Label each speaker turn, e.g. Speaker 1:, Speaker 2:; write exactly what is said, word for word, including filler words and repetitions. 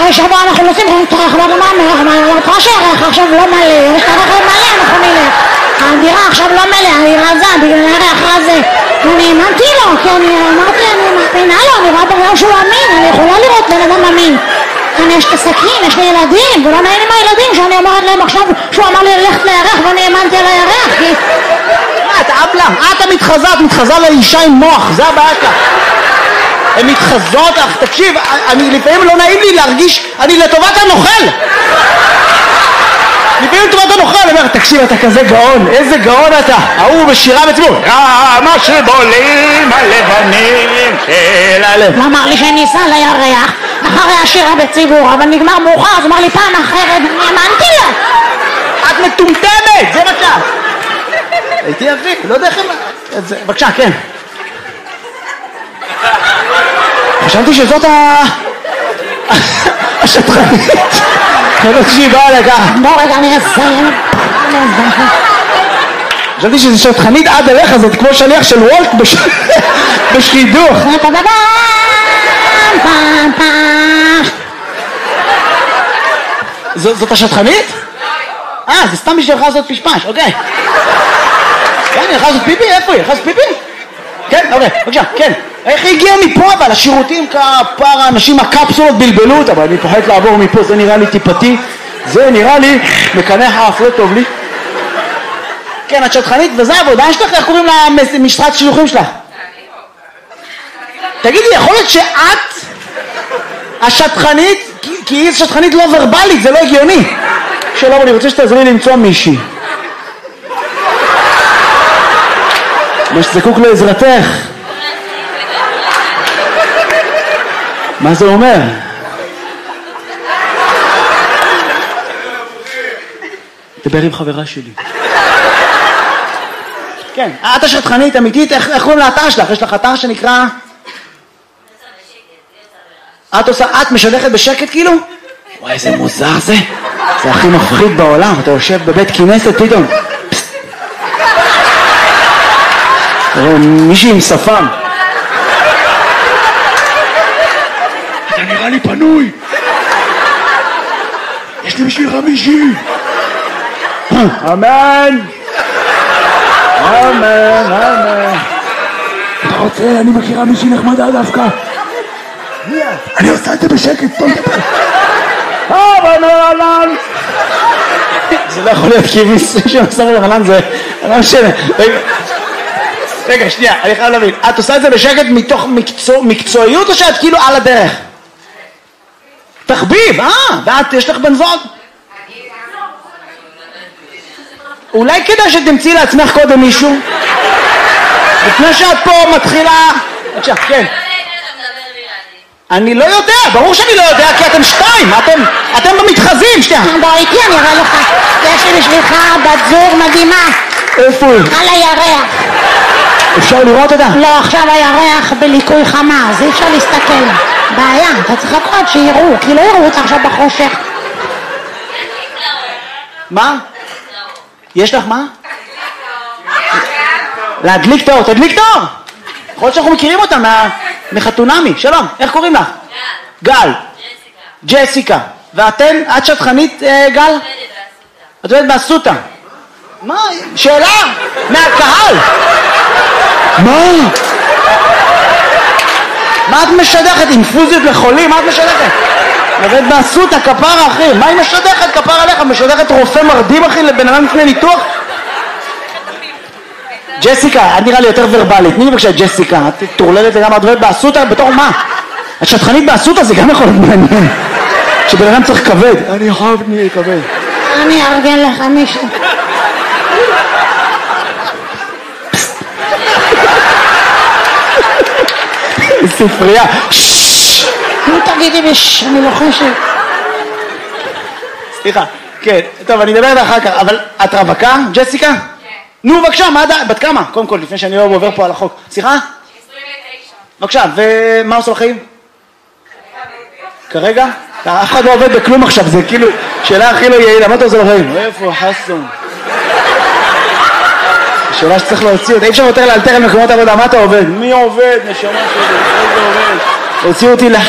Speaker 1: בשבוע אנחנו נוסעים תרח לא במאמר, התרח שערך עכשיו לא מלא, יש תרח לא מלא, אנחנו נלך. הדירה עכשיו לא מלא, אני רזה, בגלל הריח הזה. אני האמנתי לו, כי אני אמרתי, אני מאמינה לו, אני רואה בריאו שהוא אמין, אני יכולה לראות בן אדם אמין. אני יש את הסכין, יש לי ילדים, ולא נעים עם הילדים שאני אומרת להם עכשיו שהוא אמר לי ללכת לירח ואני האמנתי על הירח, כי...
Speaker 2: מה, את אבלה? את המתחזה, את מתחזה לאישה עם מוח, זה הבעיה שלך. הן מתחזות לך, תקשיב, אני לפעמים לא נעים לי להרגיש, אני לטובת הנוכל. לפעמים לטובת הנוכל, אני אומר, תקשיב, אתה כזה גאון, איזה גאון אתה. ההוא בשירה בציבור, מה שבולים הלבנים של הלב.
Speaker 1: הוא אמר לי שאני אסע לירח אחרי השירה בציבור, אבל נגמר מאוחר, אז אמר לי פעם אחרת, אני האמנתי לה.
Speaker 2: את מטומטמת, זה מה שאת. הייתי יביא, לא יודע איך הם... בבקשה, כן. חשבתי שזאת ה... השטרנית. חשבתי שהיא באה לגע.
Speaker 1: בוא רגע, אני אסיים.
Speaker 2: חשבתי שזו שטרנית עד אליך, זאת כמו שליח של וולט בשחידוך. זאת השטרנית? אה, זה סתם בשבילך לעשות פשפש, אוקיי. כן, היא יכולה לעשות פיפי? איפה היא? יכולה לעשות פיפי? כן, אוקיי, בבקשה, כן. איך היא הגיעה מפה אבל? השירותים כפר האנשים, הקפסולות בלבלו אותה, אבל אני פוחד לעבור מפה, זה נראה לי טיפתי, זה נראה לי מקנה האף, לא טוב לי. כן, את שטחנית, וזה העבודה שלך, איך קוראים למשרת שילוחים שלך? תגידי, יכול להיות שאת השטחנית, כי היא שטחנית לא ורבלית, זה לא הגיוני. שלום, אני רוצה שתעזרי לי למצוא מישהי. מה שזקוק לעזרתך. מה זה אומר? דבר עם חברה שלי. כן, את השטחנית אמיתית, איך קוראים לאתר שלך? יש לך אתר שנקרא... את עושה, את משדכת בשקט כאילו? וואי, איזה מוזר זה. זה הכי מפחיד בעולם, אתה יושב בבית כנסת פתאום. תראו, מישהי עם שפם. אתה נראה לי פנוי. יש לי בשבילך מישהי. אמן. אמן, אמן. אתה רוצה, אני מכירה מישהי נחמדה דווקא. אני עושה את זה בשקט, טוב דבר. אמן, אמן. זה לא יכול להיות כי מישהו שעושה אמן זה... לא משנה. רגע, שנייה, אני חייב להבין. את עושה את זה בשקט מתוך מקצועיות או שאת כאילו על הדרך? תחביב, אה? ואת, יש לך בן זוג? אולי כדאי שתמצאי לעצמך קודם מישהו? לפני שאת פה מתחילה... בבקשה, כן. אני לא יודע, ברור שאני לא יודע, כי אתם שתיים, אתם, אתם במתחזים, שתיים.
Speaker 1: בוא איתי, אני אראה לך. יש לי בשבילך בת זוג מדהימה.
Speaker 2: איפה היא?
Speaker 1: על הירח.
Speaker 2: אפשר לראות אותה?
Speaker 1: לא, עכשיו הירח בליקוי חמה, אז אי אפשר להסתכל. בעיה, אתה צריך לקרוא שיראו, כי לא יראו אותה עכשיו בחושך.
Speaker 2: מה? יש לך מה? להדליק תאור, תדליק תאור! יכול להיות שאנחנו מכירים אותה מחתונמי. שלום, איך קוראים לך? גל. גל. ג'סיקה. ג'סיקה. ואתן, את שטחנית גל? את עובדת באסותא. מה? שאלה? מהקהל. מה? מה את משדכת? אינפוזיות לחולים? מה את משדכת? עובדת באסותא, כפרה אחי. מה היא משדכת? כפרה עליך. משדכת רופא מרדים אחי לבן אדם לפני ניתוח? ג'סיקה, את נראה לי יותר ורבלית. תני לי בבקשה ג'סיקה, את תורללת לגמרי, את עובדת באסותא בתור מה? את שטחנית באסותא זה גם יכול להיות מעניין. שבן אדם צריך כבד. אני חייב לי כבד.
Speaker 1: אני ארגן לך מישהו.
Speaker 2: ספרייה.
Speaker 1: נו תגידי ביש, אני לוחשת.
Speaker 2: סליחה, כן, טוב אני אדבר אחר כך, אבל את רווקה, ג'סיקה? כן. נו בבקשה, מה בת כמה? קודם כל, לפני שאני לא עובר פה על החוק. סליחה?
Speaker 3: עשרים ותשע.
Speaker 2: בבקשה, ומה עושה בחיים? כרגע? אף אחד לא עובד בכלום עכשיו, זה כאילו שאלה הכי לא יעילה, מה אתה עושה בחיים? איפה חסון? שאלה שצריך להוציא אותה, אי אפשר יותר לאלתר על מקומות עבודה, מה אתה עובד? מי עובד? נשמה שלי, איזה עובד? הוציאו אותי